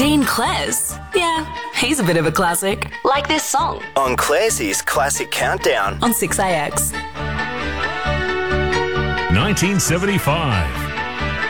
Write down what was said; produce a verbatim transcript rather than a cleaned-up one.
Dean Clares? Yeah, he's a bit of a classic. Like this song. On Clarsey's Classic Countdown. On six A X. nineteen seventy-five.